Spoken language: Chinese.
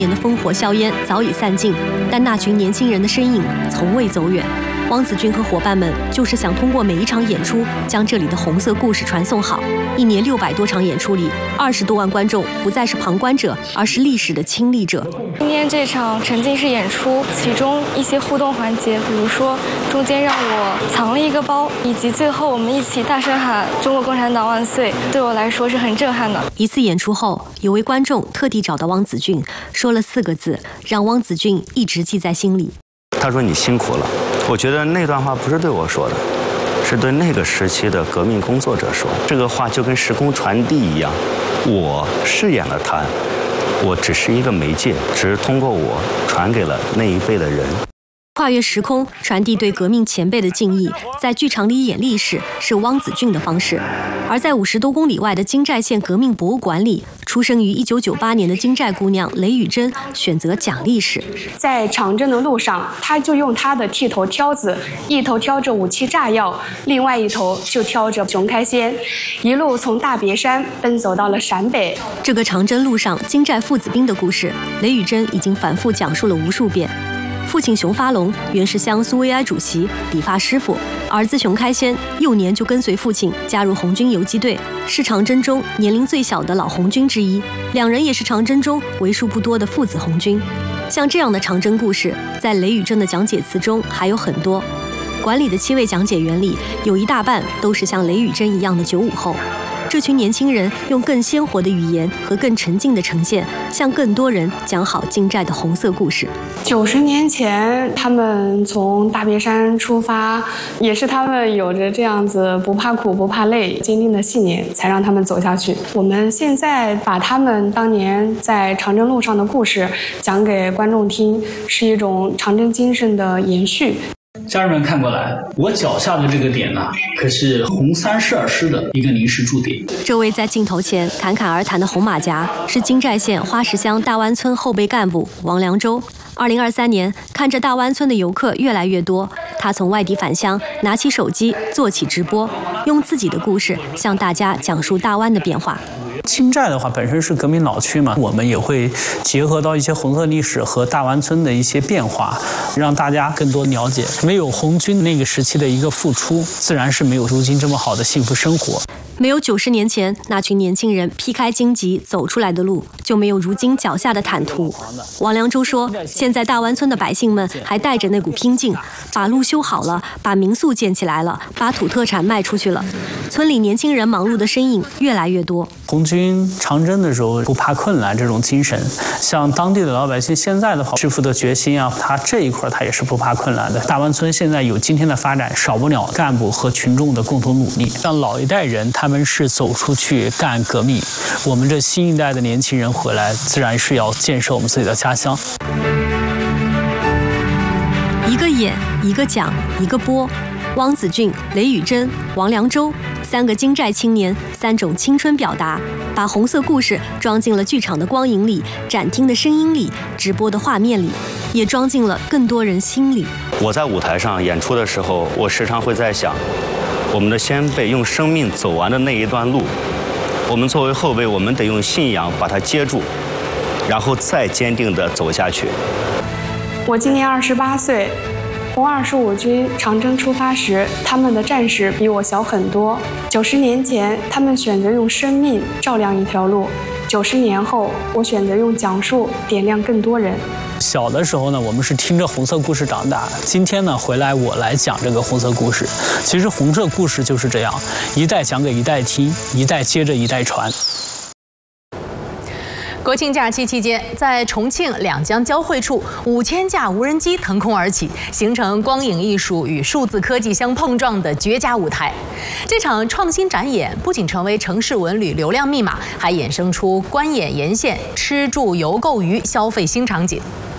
年的烽火硝烟早已散尽，但那群年轻人的身影从未走远。汪子俊和伙伴们就是想通过每一场演出，将这里的红色故事传送好。一年600多场演出里，20多万观众不再是旁观者，而是历史的亲历者。 今天这场沉浸式演出，其中一些互动环节，比如说中间让我藏了一个包，以及最后我们一起大声喊“中国共产党万岁”，对我来说是很震撼的。 一次演出后，有位观众特地找到汪子俊，说了4个字，让汪子俊一直记在心里。 他说：“你辛苦了。”我觉得那段话不是对我说的，是对那个时期的革命工作者说。这个话就跟时空传递一样，我饰演了他，我只是一个媒介，只是通过我传给了那一辈的人。 跨越时空，传递对革命前辈的敬意，在剧场里演历史是汪子俊的方式。而在50多公里外的金寨县革命博物馆里，出生于1998年的金寨姑娘雷雨珍选择讲历史。 在长征的路上，她就用她的剃头挑子，一头挑着武器炸药，另外一头就挑着熊开鲜，一路从大别山奔走到了陕北。 这个长征路上金寨父子兵的故事，雷雨珍已经反复讲述了无数遍。父亲熊发龙原是江苏维埃主席、理发师傅，儿子熊开先幼年就跟随父亲加入红军游击队，是长征中年龄最小的老红军之一。两人也是长征中为数不多的父子红军。像这样的长征故事，在雷雨珍的讲解词中还有很多。馆里的7位讲解员里，有一大半都是像雷雨珍一样的95后。这群年轻人用更鲜活的语言和更沉静的呈现，向更多人讲好金寨的红色故事。 90年前，他们从大别山出发，也是他们有着这样子不怕苦、不怕累、坚定的信念，才让他们走下去。我们现在把他们当年在长征路上的故事讲给观众听，是一种长征精神的延续。 家人们看过来，我脚下的这个点呢，可是红32师的一个临时驻点。 这位在镜头前侃侃而谈的红马甲是金寨县花石乡大湾村后备干部王良洲。2023年，看着大湾村的游客越来越多，他从外地返乡，拿起手机做起直播，用自己的故事向大家讲述大湾的变化。 金寨的话本身是革命老区嘛，我们也会结合到一些红色历史和大湾村的一些变化，让大家更多了解。没有红军那个时期的一个付出，自然是没有如今这么好的幸福生活。 没有90年前那群年轻人劈开荆棘走出来的路，就没有如今脚下的坦途。王良洲说，现在大湾村的百姓们还带着那股拼劲，把路修好了，把民宿建起来了，把土特产卖出去了。村里年轻人忙碌的身影越来越多。 红军长征的时候不怕困难这种精神，像当地的老百姓现在的话，致富的决心啊，他这一块他也是不怕困难的。大湾村现在有今天的发展，少不了干部和群众的共同努力。像老一代人，他们是走出去干革命，我们这新一代的年轻人回来，自然是要建设我们自己的家乡。 一个演，一个讲，一个播。汪子俊、雷雨珍、王良洲3个金寨青年，3种青春表达，把红色故事装进了剧场的光影里，展厅的声音里，直播的画面里，也装进了更多人心里。 我在舞台上演出的时候，我时常会在想，我们的先辈用生命走完的那一段路，我们作为后辈，我们得用信仰把它接住，然后再坚定地走下去。 我今年28岁。红25军长征出发时，他们的战士比我小很多。90年前，他们选择用生命照亮一条路；90年后，我选择用讲述点亮更多人。 小的时候呢，我们是听着红色故事长大。今天呢，回来我来讲这个红色故事。其实红色故事就是这样，一代讲给一代听，一代接着一代传。 国庆假期期间，在重庆两江交汇处，5000架无人机腾空而起，形成光影艺术与数字科技相碰撞的绝佳舞台。这场创新展演不仅成为城市文旅流量密码，还衍生出观演沿线、吃住游购娱消费新场景。